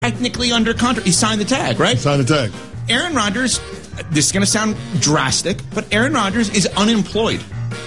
technically under contract. He signed the tag, right? Signed the tag. Aaron Rodgers, this is going to sound drastic, but Aaron Rodgers is unemployed.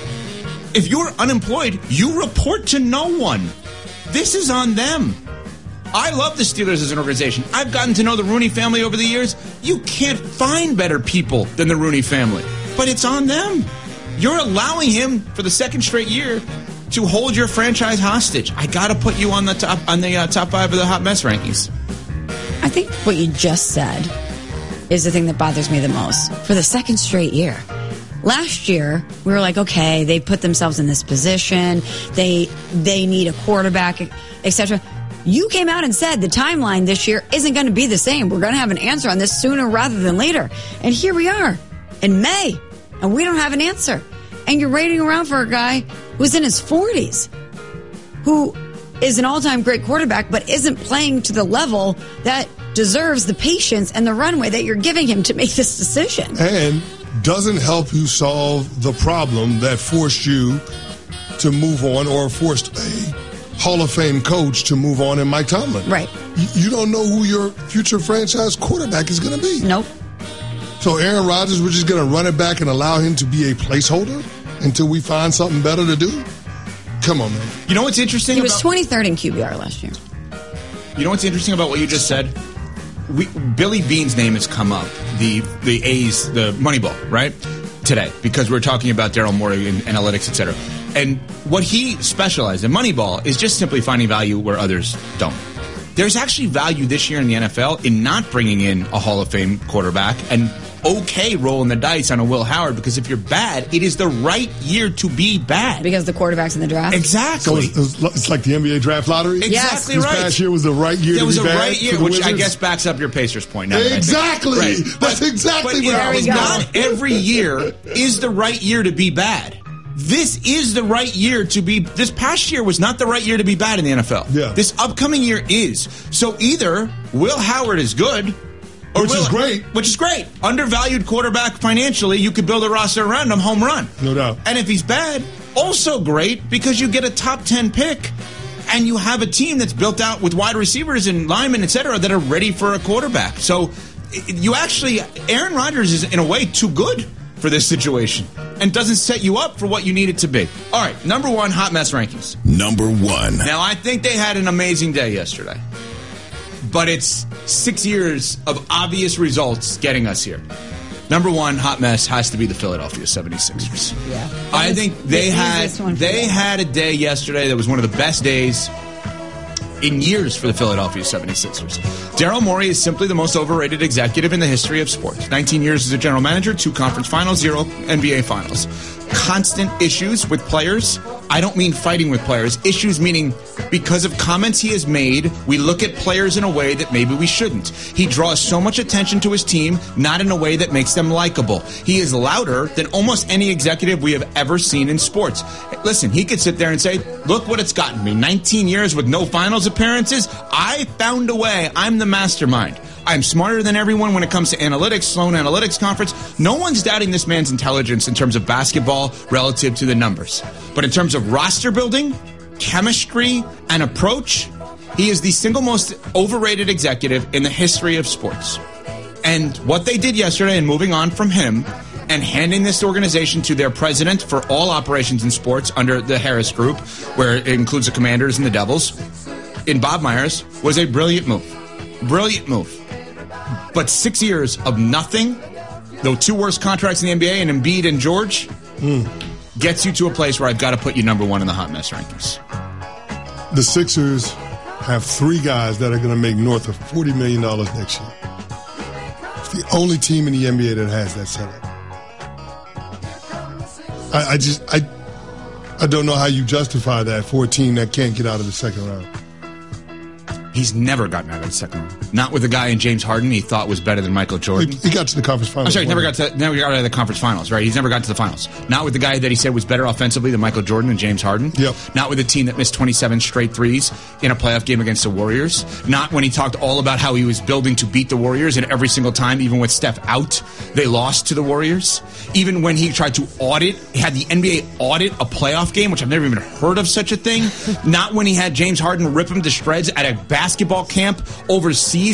If you're unemployed, you report to no one. This is on them. I love the Steelers as an organization. I've gotten to know the Rooney family over the years. You can't find better people than the Rooney family. But it's on them. You're allowing him for the second straight year to hold your franchise hostage. I got to put you on the top top 5 of the hot mess rankings. I think what you just said is the thing that bothers me the most. For the second straight year. Last year, we were like, okay, they put themselves in this position. They need a quarterback, etc. You came out and said the timeline this year isn't going to be the same. We're going to have an answer on this sooner rather than later. And here we are in May, and we don't have an answer. And you're waiting around for a guy who's in his 40s, who is an all-time great quarterback, but isn't playing to the level that deserves the patience and the runway that you're giving him to make this decision. And doesn't help you solve the problem that forced you to move on, or forced a Hall of Fame coach to move on in Mike Tomlin. Right. You don't know who your future franchise quarterback is going to be. Nope. So Aaron Rodgers, we're just going to run it back and allow him to be a placeholder until we find something better to do? Come on, man. You know what's interesting? He was 23rd in QBR last year. You know what's interesting about what you just said? Billy Beane's name has come up. The A's, the Moneyball, right? Today, because we're talking about Daryl Morey and analytics, etc. And what he specialized in, Moneyball, is just simply finding value where others don't. There's actually value this year in the NFL in not bringing in a Hall of Fame quarterback and rolling the dice on a Will Howard, because if you're bad, it is the right year to be bad. Because the quarterback's in the draft? Exactly. So it's like the NBA draft lottery? Exactly yes. right. This past year was the right year to be bad. It was the right year, which I guess backs up your Pacers point. Now exactly. Right. That's exactly what I was going. Not every year is the right year to be bad. This is the right year to be. This past year was not the right year to be bad in the NFL. Yeah. This upcoming year is. So either Will Howard is good, which is great. Undervalued quarterback financially, you could build a roster around him, home run. No doubt. And if he's bad, also great, because you get a top 10 pick and you have a team that's built out with wide receivers and linemen, etc., that are ready for a quarterback. So you actually, Aaron Rodgers is in a way too good for this situation and doesn't set you up for what you need it to be. All right, number 1, hot mess rankings. Number 1. Now, I think they had an amazing day yesterday, but it's 6 years of obvious results getting us here. Number 1, hot mess has to be the Philadelphia 76ers. Yeah. I think they had a day yesterday that was one of the best days in years for the Philadelphia 76ers. Daryl Morey is simply the most overrated executive in the history of sports. 19 years as a general manager, 2 conference finals, 0 NBA finals. Constant issues with players. I don't mean fighting with players. Issues meaning because of comments he has made, we look at players in a way that maybe we shouldn't. He draws so much attention to his team, not in a way that makes them likable. He is louder than almost any executive we have ever seen in sports. Listen, he could sit there and say, look what it's gotten me. 19 years with no finals appearances. I found a way. I'm the mastermind. I'm smarter than everyone when it comes to analytics, Sloan Analytics Conference. No one's doubting this man's intelligence in terms of basketball relative to the numbers. But in terms of roster building, chemistry, and approach, he is the single most overrated executive in the history of sports. And what they did yesterday in moving on from him and handing this organization to their president for all operations in sports under the Harris Group, where it includes the Commanders and the Devils, in Bob Myers, was a brilliant move. Brilliant move. But 6 years of nothing, though 2 worst contracts in the NBA, and Embiid and George, gets you to a place where I've got to put you number 1 in the hot mess rankings. The Sixers have 3 guys that are going to make north of $40 million next year. It's the only team in the NBA that has that setup. I don't know how you justify that for a team that can't get out of the second round. He's never gotten out of the second round. Not with a guy in James Harden he thought was better than Michael Jordan. He got to the conference finals. I'm sorry, never got out of the conference finals, right? He's never got to the finals. Not with the guy that he said was better offensively than Michael Jordan and James Harden. Yep. Not with a team that missed 27 straight threes in a playoff game against the Warriors. Not when he talked all about how he was building to beat the Warriors, and every single time, even with Steph out, they lost to the Warriors. Even when he tried to had the NBA audit a playoff game, which I've never even heard of such a thing. Not when he had James Harden rip him to shreds at a basketball camp overseas